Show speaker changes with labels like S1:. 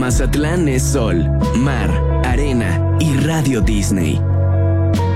S1: Mazatlán es sol, mar, arena y Radio Disney.